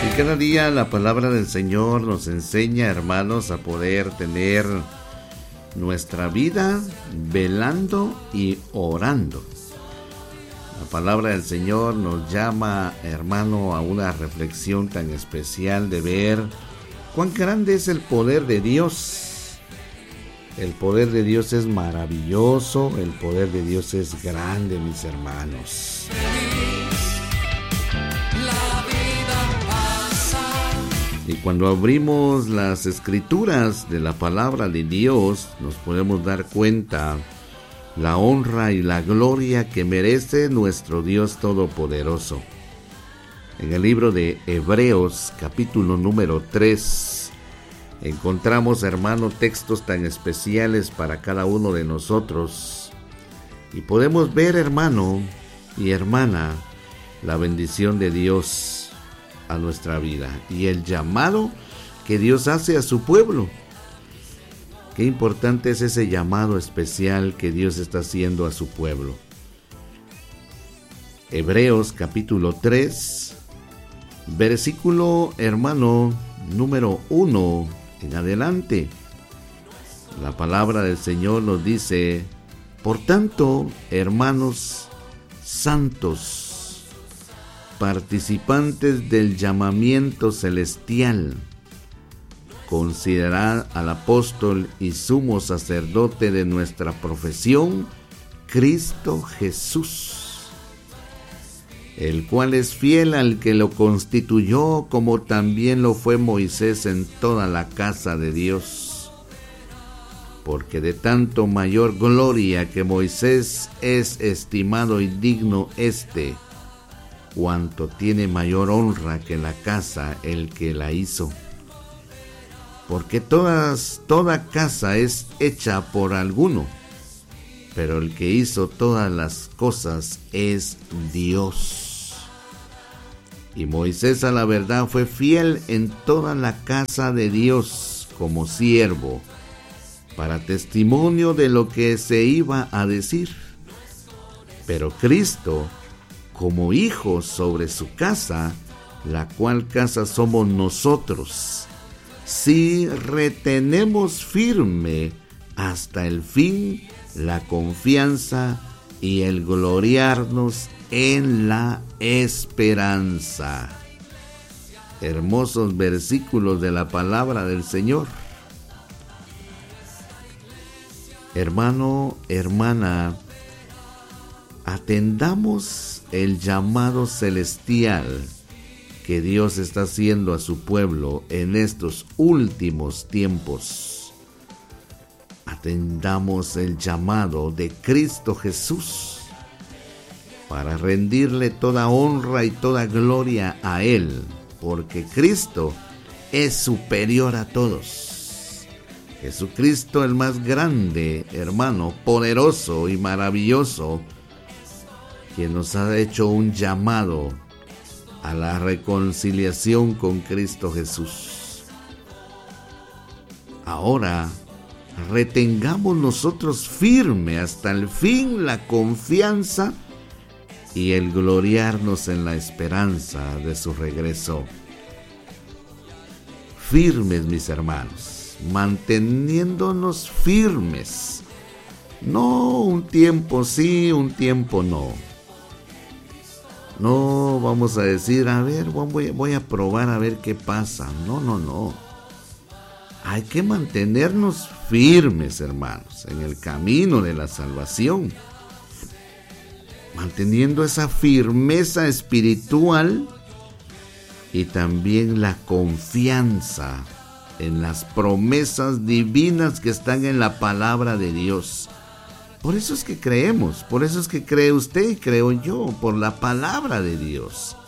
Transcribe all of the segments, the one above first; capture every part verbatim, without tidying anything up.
Y cada día la palabra del Señor nos enseña, hermanos, a poder tener nuestra vida velando y orando. La palabra del Señor nos llama, hermano, a una reflexión tan especial de ver cuán grande es el poder de Dios. El poder de Dios es maravilloso, el poder de Dios es grande, mis hermanos. Y cuando abrimos las escrituras de la palabra de Dios, nos podemos dar cuenta la honra y la gloria que merece nuestro Dios Todopoderoso. En el libro de Hebreos, capítulo número tres, encontramos, hermano, textos tan especiales para cada uno de nosotros. Y podemos ver, hermano y hermana, la bendición de Dios a nuestra vida y el llamado que Dios hace a su pueblo. Qué importante es ese llamado especial que Dios está haciendo a su pueblo. Hebreos capítulo tres, versículo, hermano, número uno en adelante. La palabra del Señor nos dice: por tanto, hermanos santos, participantes del llamamiento celestial, considerad al apóstol y sumo sacerdote de nuestra profesión, Cristo Jesús, el cual es fiel al que lo constituyó, como también lo fue Moisés en toda la casa de Dios. Porque de tanto mayor gloria que Moisés es estimado y digno éste, cuanto tiene mayor honra que la casa el que la hizo. Porque todas, toda casa es hecha por alguno, pero el que hizo todas las cosas es Dios. Y Moisés a la verdad fue fiel en toda la casa de Dios como siervo, para testimonio de lo que se iba a decir. Pero Cristo como hijo sobre su casa, la cual casa somos nosotros, si retenemos firme hasta el fin la confianza y el gloriarnos en la esperanza. Hermosos versículos de la palabra del Señor. Hermano, hermana, atendamos el llamado celestial que Dios está haciendo a su pueblo en estos últimos tiempos. Atendamos el llamado de Cristo Jesús para rendirle toda honra y toda gloria a Él, porque Cristo es superior a todos. Jesucristo, el más grande, hermano, poderoso y maravilloso, quien nos ha hecho un llamado a la reconciliación con Cristo Jesús. Ahora, retengamos nosotros firme hasta el fin la confianza y el gloriarnos en la esperanza de su regreso. Firmes, mis hermanos, manteniéndonos firmes. No un tiempo sí, un tiempo no. No vamos a decir, a ver, voy, voy a probar a ver qué pasa. No, no, no. Hay que mantenernos firmes, hermanos, en el camino de la salvación. Manteniendo esa firmeza espiritual y también la confianza en las promesas divinas que están en la palabra de Dios. Por eso es que creemos, por eso es que cree usted y creo yo, por la palabra de Dios.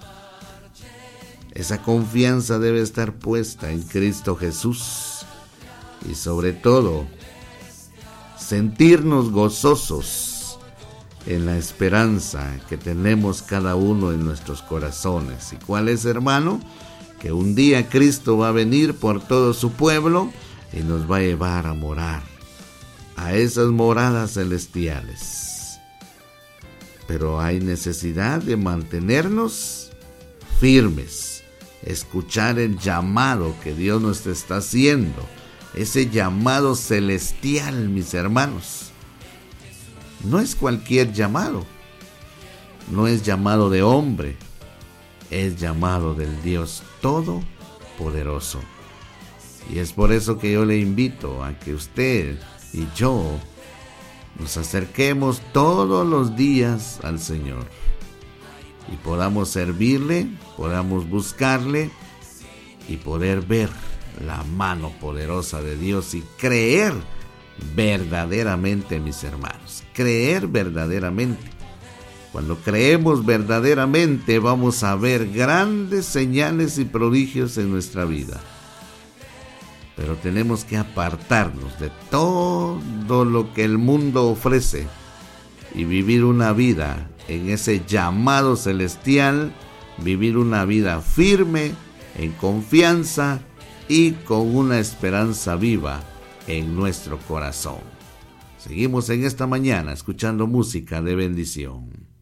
Esa confianza debe estar puesta en Cristo Jesús y sobre todo sentirnos gozosos en la esperanza que tenemos cada uno en nuestros corazones. ¿Y cuál es, hermano? Que un día Cristo va a venir por todo su pueblo y nos va a llevar a morar a esas moradas celestiales. Pero hay necesidad de mantenernos firmes escuchar el llamado que Dios nos está haciendo, ese llamado celestial, mis hermanos. No es cualquier llamado, no es llamado de hombre, es llamado del Dios Todopoderoso. Y es por eso que yo le invito a que usted y yo nos acerquemos todos los días al Señor y podamos servirle, podamos buscarle y poder ver la mano poderosa de Dios y creer verdaderamente, mis hermanos, creer verdaderamente. Cuando creemos verdaderamente vamos a ver grandes señales y prodigios en nuestra vida. Pero tenemos que apartarnos de todo lo que el mundo ofrece y vivir una vida en ese llamado celestial, vivir una vida firme, en confianza y con una esperanza viva en nuestro corazón. Seguimos en esta mañana escuchando música de bendición.